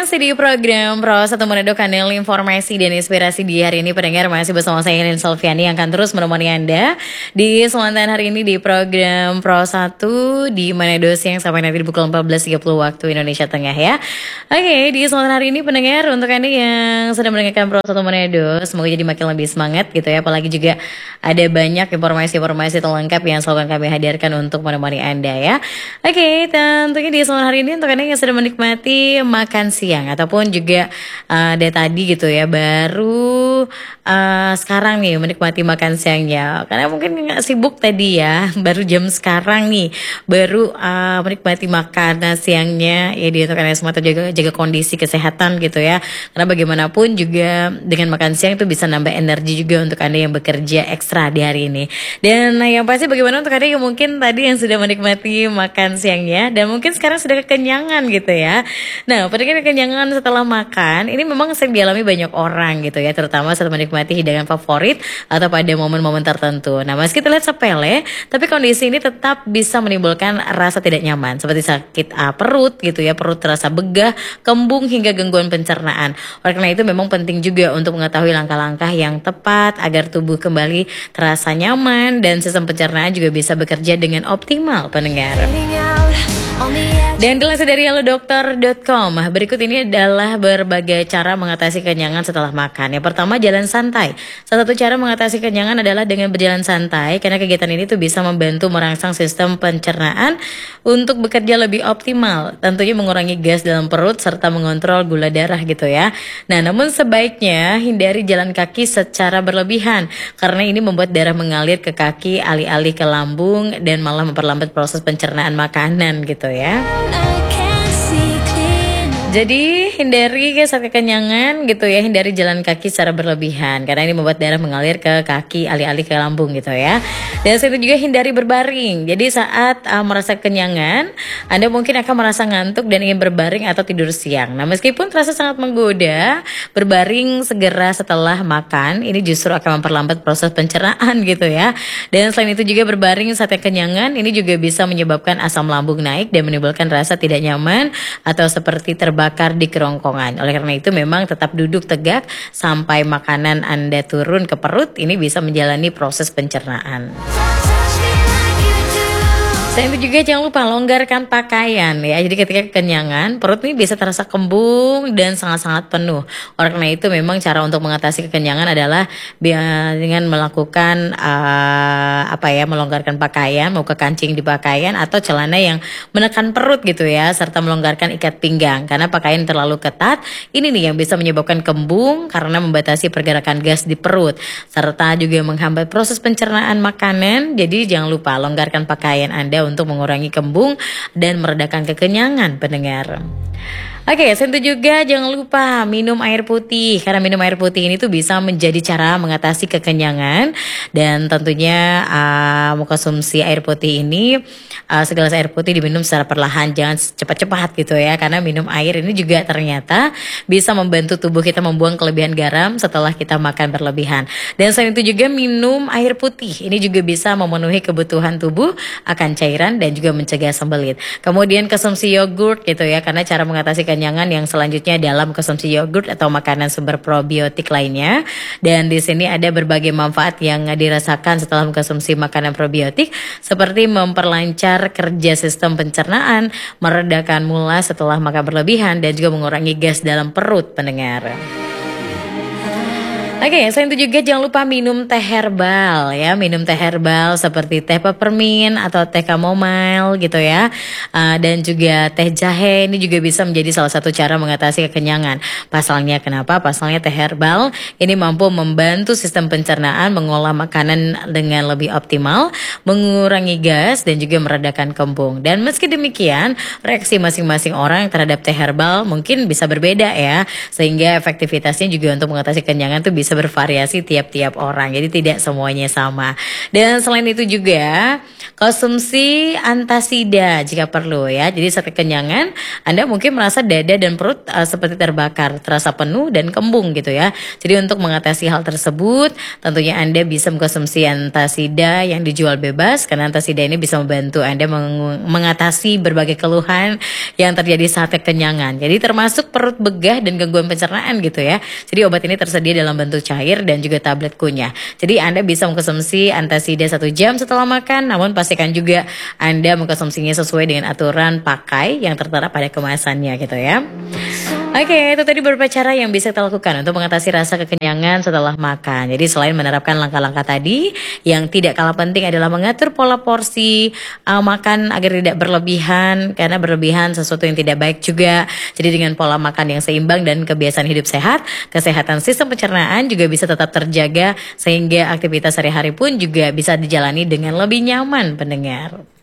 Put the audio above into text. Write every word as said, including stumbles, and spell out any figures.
masih di program Pro satu Manado, kanal informasi dan inspirasi di hari ini. Pendengar masih bersama saya Rin Selviani yang akan terus menemani Anda di kesempatan hari ini di program Pro satu di Manado siang sampai nanti di pukul empat belas tiga puluh waktu Indonesia Tengah ya. Oke, di kesempatan hari ini pendengar, untuk Anda yang sedang mendengarkan Pro satu Manado, semoga jadi makin lebih semangat gitu ya. Apalagi juga ada banyak informasi-informasi terlengkap yang selalu kami hadirkan untuk menemani Anda ya. Oke, tentunya di kesempatan hari ini untuk Anda yang sedang menikmati makan siang ataupun juga uh, dari tadi gitu ya, baru uh, sekarang nih menikmati makan siangnya karena mungkin nggak sibuk tadi ya, baru jam sekarang nih baru uh, menikmati makan siangnya ya. Di untuk Anda semua jaga jaga kondisi kesehatan gitu ya, karena bagaimanapun juga dengan makan siang itu bisa nambah energi juga untuk Anda yang bekerja ekstra di hari ini. Dan yang pasti bagaimana untuk Anda yang mungkin tadi yang sudah menikmati makan siangnya dan mungkin sekarang sudah kekenyangan gitu ya. Nah, pada kekenyangan setelah makan ini memang sering dialami banyak orang gitu ya, terutama saat menikmati hidangan favorit atau pada momen-momen tertentu. Nah, meski terlihat sepele, tapi kondisi ini tetap bisa menimbulkan rasa tidak nyaman seperti sakit uh, perut gitu ya, perut terasa begah, kembung hingga gangguan pencernaan. Oleh karena itu memang penting juga untuk mengetahui langkah-langkah yang tepat agar tubuh kembali terasa nyaman dan sistem pencernaan juga bisa bekerja dengan optimal, pendengar. Dan dilansir dari halo dokter dot com, berikut ini adalah berbagai cara mengatasi kekenyangan setelah makan. Yang pertama, jalan santai. Salah satu cara mengatasi kekenyangan adalah dengan berjalan santai, karena kegiatan ini tuh bisa membantu merangsang sistem pencernaan untuk bekerja lebih optimal. Tentunya mengurangi gas dalam perut serta mengontrol gula darah gitu ya. Nah, namun sebaiknya hindari jalan kaki secara berlebihan, karena ini membuat darah mengalir ke kaki alih-alih ke lambung dan malah memperlambat proses pencernaan makanan gitu ya. Jadi hindari saat kekenyangan gitu ya, hindari jalan kaki secara berlebihan karena ini membuat darah mengalir ke kaki alih-alih ke lambung gitu ya. Dan selain itu juga hindari berbaring. Jadi saat uh, merasa kekenyangan, Anda mungkin akan merasa ngantuk dan ingin berbaring atau tidur siang. Nah, meskipun terasa sangat menggoda, berbaring segera setelah makan ini justru akan memperlambat proses pencernaan gitu ya. Dan selain itu juga berbaring saat kekenyangan ini juga bisa menyebabkan asam lambung naik dan menimbulkan rasa tidak nyaman atau seperti terbakar di kerongkongan. Oleh karena itu memang tetap duduk tegak sampai makanan Anda turun ke perut, ini bisa menjalani proses pencernaan. Selain itu juga jangan lupa longgarkan pakaian ya. Jadi ketika kekenyangan, perut ini bisa terasa kembung dan sangat-sangat penuh. Oleh karena itu memang cara untuk mengatasi kekenyangan adalah dengan melakukan uh, apa ya, melonggarkan pakaian, membuka kancing di pakaian atau celana yang menekan perut gitu ya, serta melonggarkan ikat pinggang. Karena pakaian terlalu ketat, ini nih yang bisa menyebabkan kembung karena membatasi pergerakan gas di perut, serta juga menghambat proses pencernaan makanan. Jadi jangan lupa longgarkan pakaian Anda untuk mengurangi kembung dan meredakan kekenyangan, pendengar. Oke, selain itu juga jangan lupa minum air putih, karena minum air putih ini tuh bisa menjadi cara mengatasi kekenyangan. Dan tentunya uh, mengkonsumsi air putih ini, uh, segelas air putih diminum secara perlahan, jangan cepat-cepat gitu ya, karena minum air ini juga ternyata bisa membantu tubuh kita membuang kelebihan garam setelah kita makan berlebihan. Dan selain itu juga minum air putih ini juga bisa memenuhi kebutuhan tubuh akan cairan dan juga mencegah sembelit. Kemudian konsumsi yogurt gitu ya, karena cara mengatasi kekenyangan yang selanjutnya dalam konsumsi yogurt atau makanan sumber probiotik lainnya. Dan di sini ada berbagai manfaat yang dirasakan setelah mengkonsumsi makanan probiotik, seperti memperlancar kerja sistem pencernaan, meredakan mulas setelah makan berlebihan, dan juga mengurangi gas dalam perut, pendengar. Oke, okay, selain itu juga jangan lupa minum teh herbal ya, minum teh herbal seperti teh peppermint atau teh chamomile gitu ya, uh, dan juga teh jahe ini juga bisa menjadi salah satu cara mengatasi kekenyangan. Pasalnya kenapa? Pasalnya teh herbal ini mampu membantu sistem pencernaan mengolah makanan dengan lebih optimal, mengurangi gas dan juga meredakan kembung. Dan meski demikian, reaksi masing-masing orang terhadap teh herbal mungkin bisa berbeda ya, sehingga efektivitasnya juga untuk mengatasi kekenyangan itu bisa bisa bervariasi tiap-tiap orang. Jadi tidak semuanya sama. Dan selain itu juga konsumsi antasida jika perlu ya. Jadi saat kekenyangan Anda mungkin merasa dada dan perut uh, seperti terbakar, terasa penuh dan kembung gitu ya. Jadi untuk mengatasi hal tersebut, tentunya Anda bisa mengkonsumsi antasida yang dijual bebas, karena antasida ini bisa membantu Anda meng mengatasi berbagai keluhan yang terjadi saat kekenyangan. Jadi termasuk perut begah dan gangguan pencernaan gitu ya. Jadi obat ini tersedia dalam bentuk cair dan juga tablet kunyah. Jadi Anda bisa mengkonsumsi antasida satu jam setelah makan, namun pastikan juga Anda mengkonsumsinya sesuai dengan aturan pakai yang tertera pada kemasannya gitu ya. Oke, okay, itu tadi beberapa cara yang bisa kita lakukan untuk mengatasi rasa kekenyangan setelah makan. Jadi selain menerapkan langkah-langkah tadi, yang tidak kalah penting adalah mengatur pola porsi uh, makan agar tidak berlebihan, karena berlebihan sesuatu yang tidak baik juga. Jadi dengan pola makan yang seimbang dan kebiasaan hidup sehat, kesehatan sistem pencernaan juga bisa tetap terjaga, sehingga aktivitas sehari-hari pun juga bisa dijalani dengan lebih nyaman, pendengar.